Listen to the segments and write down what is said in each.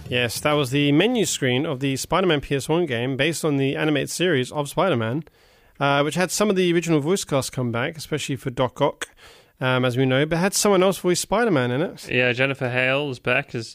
Yes, that was the menu screen of the Spider-Man PS1 game based on the animated series of Spider-Man, which had some of the original voice cast come back, especially for Doc Ock, as we know, but had someone else voice Spider-Man in it. Yeah, Jennifer Hale was back as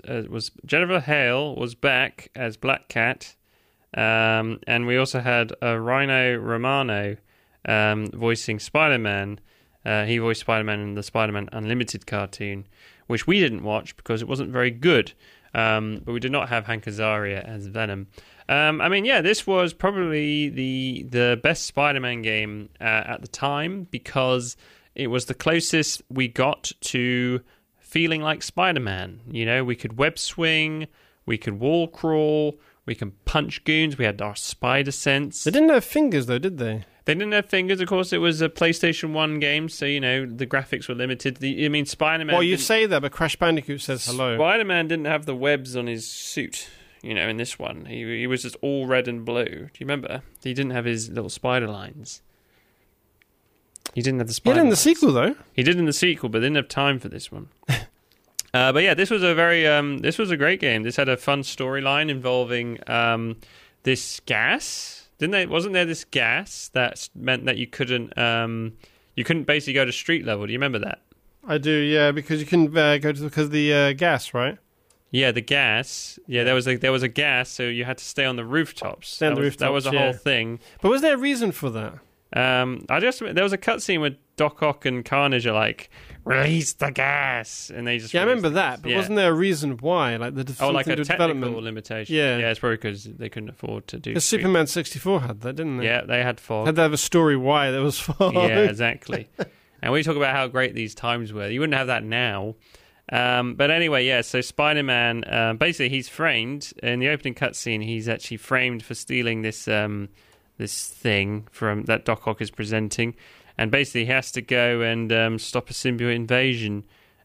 Black Cat, and we also had Rhino Romano voicing Spider-Man. He voiced Spider-Man in the Spider-Man Unlimited cartoon, which we didn't watch because it wasn't very good. But we did not have Hank Azaria as Venom. This was probably the best Spider-Man game at the time because it was the closest we got to feeling like Spider-Man. You know, we could web swing, we could wall crawl, we could punch goons, we had our spider sense. They didn't have fingers, though, did they? They didn't have fingers, of course. It was a PlayStation 1 game, so, you know, the graphics were limited. Spider-Man... Well, you say that, but Crash Bandicoot says hello. Spider-Man didn't have the webs on his suit, you know, in this one. He was just all red and blue. Do you remember? He didn't have his little spider lines. He didn't have the spider He did in the lines. sequel, though. He did in the sequel, but didn't have time for this one. But yeah, this was a great game. This had a fun storyline involving this gas... Wasn't there this gas that meant that you couldn't basically go to street level? Do you remember that? I do, yeah, because you couldn't go to because of the gas, right? Yeah, the gas. Yeah, there was a gas, so you had to stay on the rooftops. That was a whole thing. But was there a reason for that? There was a cutscene where Doc Ock and Carnage are like, release the gas, and they just I remember that, but wasn't there a reason why? Like a technical limitation. Yeah, it's probably because they couldn't afford to do. Because Superman 64 had that, didn't they? Yeah, they had fog. Had to have a story why there was fog. Yeah, exactly. And we talk about how great these times were. You wouldn't have that now. But anyway, yeah. So Spider-Man, basically, he's framed in the opening cutscene. He's actually framed for stealing this thing from that Doc Ock is presenting. And basically, he has to go and stop a symbiote invasion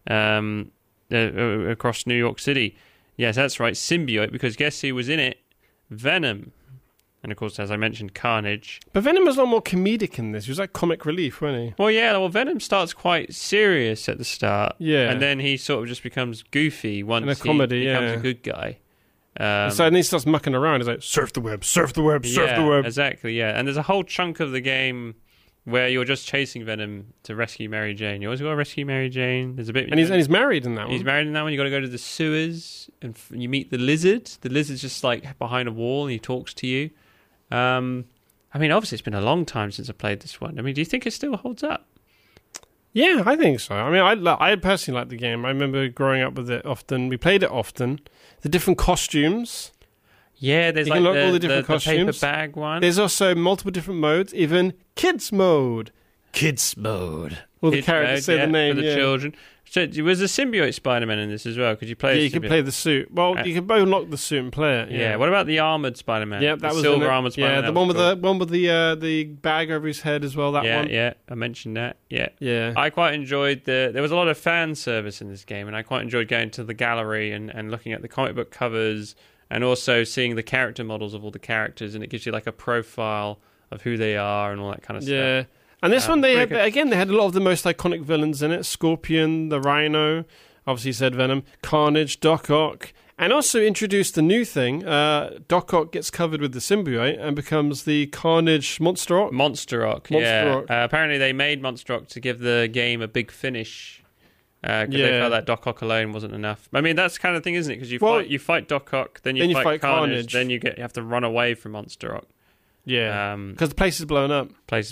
across New York City. Yes, that's right, symbiote, because guess who was in it? Venom. And of course, as I mentioned, Carnage. But Venom was a lot more comedic in this. He was like comic relief, wasn't he? Well, yeah, Venom starts quite serious at the start. Yeah. And then he sort of just becomes goofy once he becomes a good guy. So then he starts mucking around. He's like, surf the web, surf the web, surf the web. Exactly, yeah. And there's a whole chunk of the game where you're just chasing Venom to rescue Mary Jane. You always got to rescue Mary Jane. There's a bit, and he's married in that one. He's married in that one. You got to go to the sewers and you meet the lizard. The lizard's just like behind a wall and he talks to you. Obviously it's been a long time since I played this one. Do you think it still holds up? Yeah, I think so. I personally like the game. I remember growing up with it often. We played it often. The different costumes. Yeah, there's all the different costumes. Paper bag one. There's also multiple different modes, even kids mode. Kids mode. All the characters say the name for the children. So was a symbiote Spider-Man in this as well? Could you play? Yeah, you could play the suit. Well, you could both unlock the suit and play it. Yeah. What about the armored Spider-Man? Yeah, that was silver armored Spider-Man. Yeah, the one with the bag over his head as well. That one. Yeah, I mentioned that. Yeah. I quite enjoyed there was a lot of fan service in this game, and I quite enjoyed going to the gallery and looking at the comic book covers, and also seeing the character models of all the characters, and it gives you like a profile of who they are and all that kind of stuff. Yeah. And this one, they had a lot of the most iconic villains in it. Scorpion, the Rhino, obviously said Venom, Carnage, Doc Ock, and also introduced the new thing. Doc Ock gets covered with the symbiote and becomes the Carnage Monster Ock. Monster Ock. Apparently they made Monster Ock to give the game a big finish. Because they felt that Doc Ock alone wasn't enough. That's the kind of thing, isn't it? Because you fight Doc Ock, then you fight Carnage, then you have to run away from Monster Ock. Yeah, because the place is blowing up.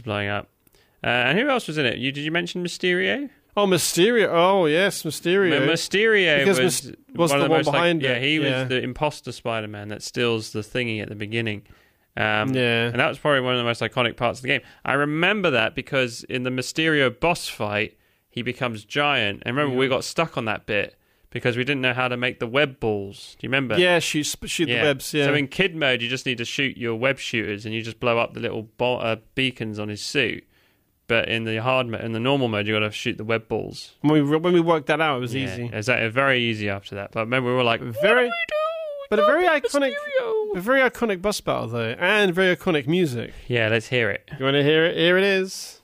And who else was in it? Did you mention Mysterio? Oh, Mysterio. Oh, yes, Mysterio. Mysterio was the one behind it. Yeah, he was the imposter Spider-Man that steals the thingy at the beginning. And that was probably one of the most iconic parts of the game. I remember that because in the Mysterio boss fight, he becomes giant. And remember, we got stuck on that bit because we didn't know how to make the web balls. Do you remember? Yeah, shoot the webs, yeah. So in kid mode, you just need to shoot your web shooters and you just blow up the little beacons on his suit. But in the normal mode, you got to shoot the web balls. When we worked that out, it was easy. Exactly, very easy after that. But remember, we were like, a very iconic boss battle though, and very iconic music. Yeah, let's hear it. You want to hear it? Here it is.